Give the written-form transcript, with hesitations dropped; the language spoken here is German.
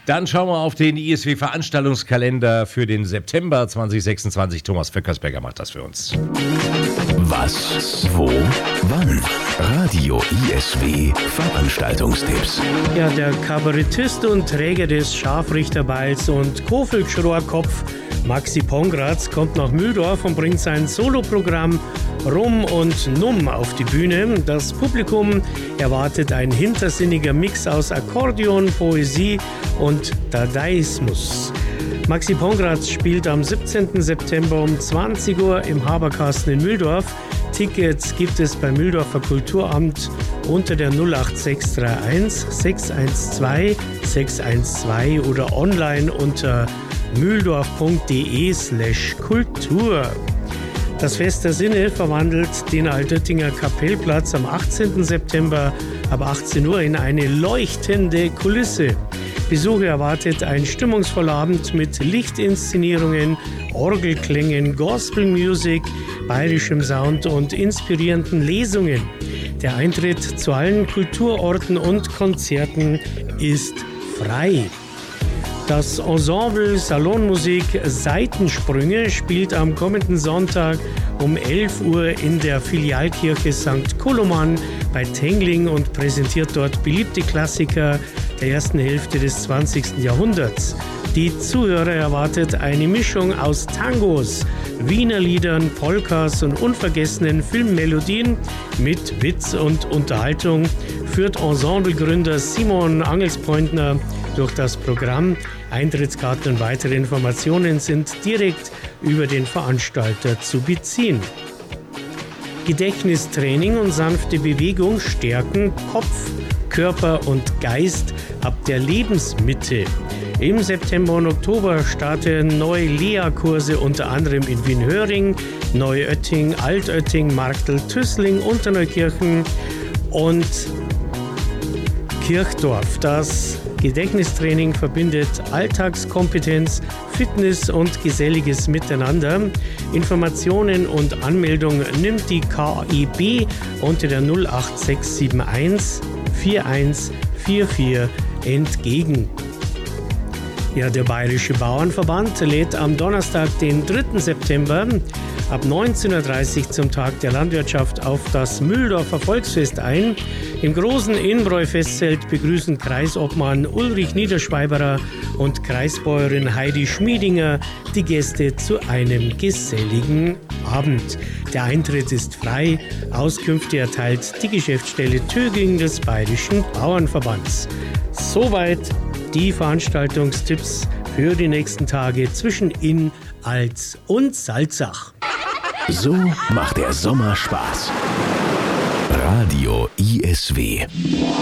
Dann schauen wir auf den ISW-Veranstaltungskalender für den September 2026. Thomas Vöckersberger macht das für uns. Was, wo, wann? Radio ISW Veranstaltungstipps. Ja, der Kabarettist und Träger des Scharfrichterbeils und Kofel-Schrohrkopf Maxi Pongratz kommt nach Mühldorf und bringt sein Soloprogramm Rum und Numm auf die Bühne. Das Publikum erwartet ein hintersinniger Mix aus Akkordeon, Poesie und Dadaismus. Maxi Pongratz spielt am 17. September um 20 Uhr im Haberkasten in Mühldorf. Tickets gibt es beim Mühldorfer Kulturamt unter der 08631 612 612 oder online unter mühldorf.de/Kultur. Das Fest der Sinne verwandelt den Altöttinger Kapellplatz am 18. September ab 18 Uhr in eine leuchtende Kulisse. Besucher erwartet ein stimmungsvoller Abend mit Lichtinszenierungen, Orgelklängen, Gospelmusik, bayerischem Sound und inspirierenden Lesungen. Der Eintritt zu allen Kulturorten und Konzerten ist frei. Das Ensemble Salonmusik Seitensprünge spielt am kommenden Sonntag um 11 Uhr in der Filialkirche St. Koloman bei Tengling und präsentiert dort beliebte Klassiker der ersten Hälfte des 20. Jahrhunderts. Die Zuhörer erwartet eine Mischung aus Tangos, Wiener Liedern, Polkas und unvergessenen Filmmelodien mit Witz und Unterhaltung, führt Ensemblegründer Simon Angelspointner durch das Programm. Eintrittskarten und weitere Informationen sind direkt über den Veranstalter zu beziehen. Gedächtnistraining und sanfte Bewegung stärken Kopf, Körper und Geist ab der Lebensmitte. Im September und Oktober starten neue Lea-Kurse unter anderem in Wien-Höring, Neuötting, Altötting, Marktl, Tüßling, Unterneukirchen und Kirchdorf. Das Gedächtnistraining verbindet Alltagskompetenz, Fitness und geselliges Miteinander. Informationen und Anmeldung nimmt die KIB unter der 08671 4144 entgegen. Ja, der Bayerische Bauernverband lädt am Donnerstag, den 3. September ab 19.30 Uhr zum Tag der Landwirtschaft auf das Mühldorfer Volksfest ein. Im großen Innbräu-Festzelt begrüßen Kreisobmann Ulrich Niederschweiberer und Kreisbäuerin Heidi Schmiedinger die Gäste zu einem geselligen Abend. Der Eintritt ist frei. Auskünfte erteilt die Geschäftsstelle Töging des Bayerischen Bauernverbands. Soweit die Veranstaltungstipps für die nächsten Tage zwischen Inn, Alz und Salzach. So macht der Sommer Spaß. Radio ISW.